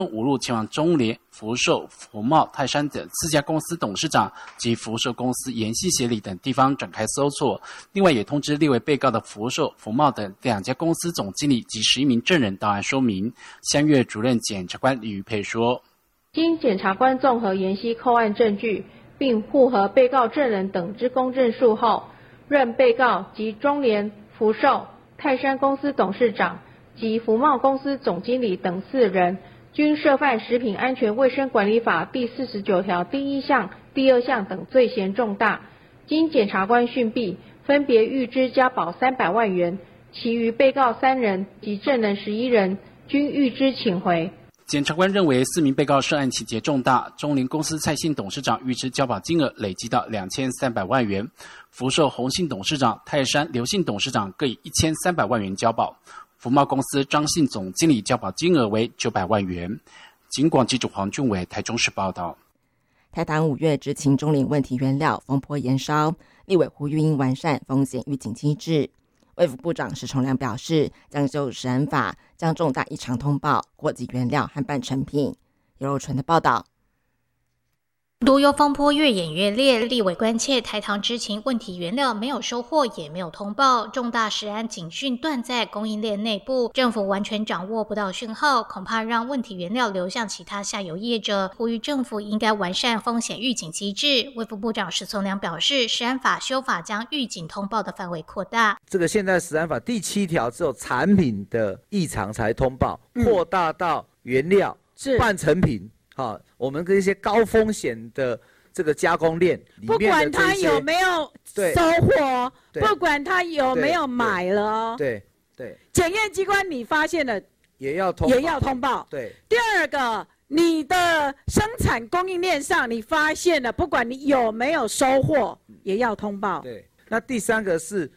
五路前往中联、福寿、福茂、泰山等4家公司董事长及福寿公司延系协理等地方展开搜索。另外也通知列为被告的福寿、福茂等2家公司总经理及11名证人到案说明。香月主任检察官李玉佩说， 经检察官综合研析扣案证据，并复核被告证人等之公证数后，认被告及中联、福寿、泰山公司董事长及福茂公司总经理等4人均涉犯《食品安全卫生管理法》第49条第1项、第2项等罪嫌重大，经检察官讯毕，分别预支加保300万元，其余被告3人及证人11人均预支请回。 检察官认为4名被告涉案情节重大，中联公司蔡姓董事长预支交保金额累积到2300万元，福寿洪姓董事长、泰山刘姓董事长各以1300万元交保，福茂公司张姓总经理交保金额为900万元。警广记者黄俊伟台中市报道。 台糖5月执勤中联问题原料风波延烧，立委呼吁应完善风险预警机制。卫福部长石崇良表示，将就食安法将重大异常通报过期原料和半成品。尤柔纯的报道。 毒油风波越演越烈，立委关切台糖知情问题原料没有收货，也没有通报，重大食安警讯断在供应链内部，政府完全掌握不到讯号，恐怕让问题原料流向其他下游业者。呼吁政府应该完善风险预警机制。卫福部长石崇良表示，食安法修法将预警通报的范围扩大。 这个现在食安法第7条只有产品的异常才通报，扩大到原料、半成品。我们跟一些高风险的这个加工链里面的， 不管他有没有收货，不管他有没有买了， 对， 检验机关你发现了也要通报。对。第 2个，你的生产供应链上你发现了，不管你有没有收货，也要通报。 对。那第3个是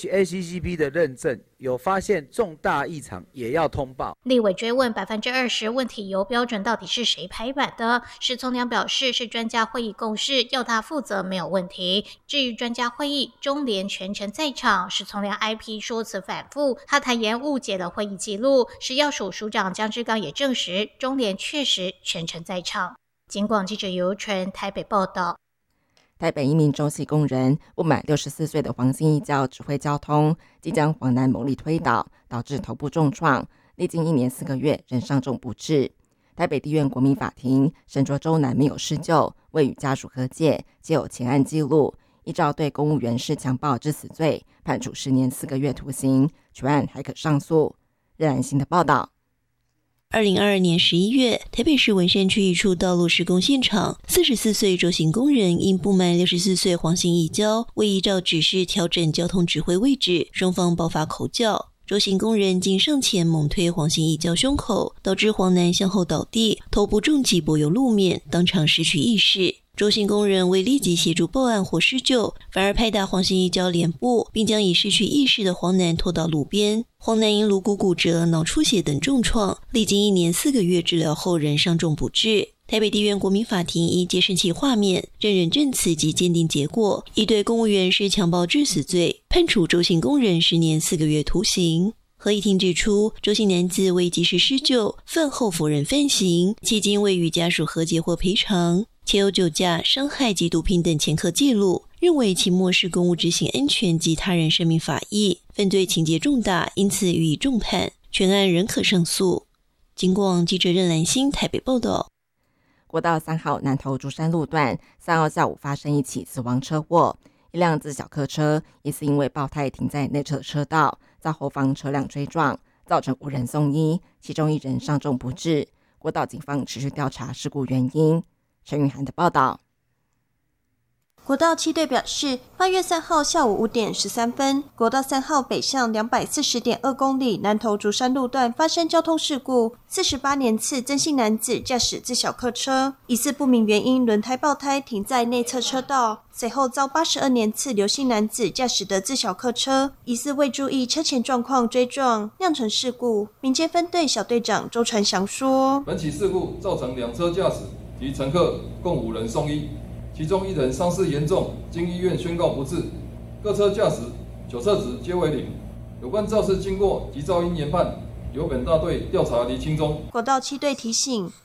HACCP 的认证，有发现重大异常也要通报。 立委追问20%问题油标准到底是谁拍板的，石崇良表示是专家会议共识，要他负责没有问题。至于专家会议，中联全程在场，石崇良 IP 说辞反复，他坦言误解了会议记录。食药署署长江志刚也证实，中联确实全程在场。警广记者尤纯台北报道。 台北一名中系工人不满64岁的黄姓义教指挥交通，即将黄男猛力推倒，导致头部重创，历经1年4个月仍伤重不治。台北地院国民法庭审酌周男没有施救，未与家属和解，皆有前案记录，依照对公务员施强暴致死罪，判处10年4个月徒刑，全案还可上诉。任安心的报道。 2022年11月，台北市文山区一处道路施工现场，44岁周姓工人因不满64岁黄姓义交未依照指示调整交通指挥位置，双方爆发口角。周姓工人竟上前猛推黄姓义交胸口，导致黄男向后倒地，头部重击柏油路面，当场失去意识。周姓工人未立即协助报案或施救，反而拍打黄姓义交脸部，并将已失去意识的黄男拖到路边。黄男因颅骨骨折、脑出血等重创，历经1年4个月治疗后仍伤重不治。台北地院国民法庭依监视器画面、证人证词及鉴定结果，已对公务员施强暴致死罪，判处周姓工人10年4个月徒刑。合议庭指出，周姓男子未及时施救，饭后否认犯行，迄今未与家属和解或赔偿，且有酒驾、伤害及毒品等前科记录，认为其漠视公务执行安全及他人生命法益，犯罪情节重大，因此予以重判，全案仍可上诉。警广记者任兰心台北报道。 国道3号南投竹山路段3号下午发生一起死亡车祸，一辆自小客车疑似因为爆胎停在内侧车道，遭后方车辆追撞，造成5人送医，其中1人伤重不治。国道警方持续调查事故原因。陈雨涵的报道。 国道7队表示，8月3号下午5点13分，国道3号北向240.2公里南投竹山路段发生交通事故，48年次曾姓男子驾驶自小客车，疑似不明原因轮胎爆胎停在内侧车道，随后遭82年次刘姓男子驾驶的自小客车，疑似未注意车前状况追撞，酿成事故。民间分队小队长周传祥说： 本起事故造成2车驾驶及乘客共5人送医，其中1人伤势严重，经医院宣告不治。各车驾驶、酒测值皆为0。有关肇事经过及肇因研判， 由本大队调查厘清中。 国道7队提醒，